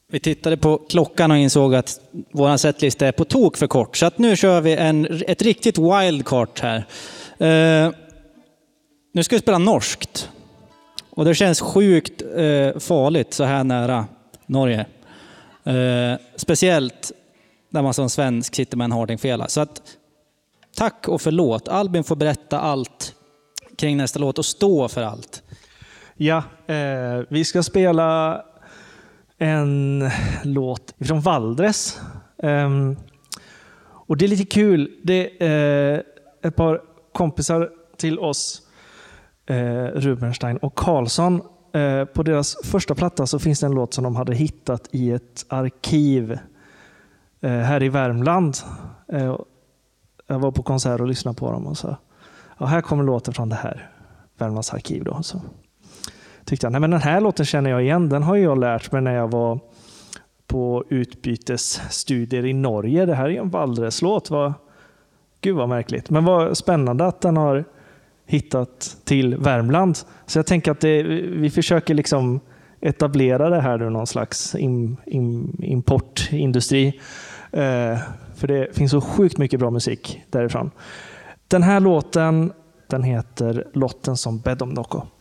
Vi tittade på klockan och insåg att vår setlista är på tok för kort. Så att nu kör vi ett riktigt wildcard här. Nu ska vi spela norskt. Och det känns sjukt farligt så här nära Norge. Speciellt när man som svensk sitter med en hardingfela. Så att tack och förlåt. Albin får berätta allt kring nästa låt och stå för allt. Ja, vi ska spela en låt från Valdres. Och det är lite kul. Det är ett par kompisar till oss, Rubenstein och Karlsson. På deras första platta så finns det en låt som de hade hittat i ett arkiv här i Värmland. Jag var på konsert och lyssnade på dem och sa, ja, här kommer låten från det här Värmlands arkiv då. Så tyckte jag, nej men den här låten känner jag igen. Den har jag lärt mig när jag var på utbytesstudier i Norge. Det här är en Valdres-låt. Gud vad märkligt. Men vad spännande att den har hittat till Värmland. Så jag tänker att vi försöker liksom etablera det här nu, någon slags importindustri. För det finns så sjukt mycket bra musik därifrån. Den här låten, den heter Lotten som bädd om Nocco.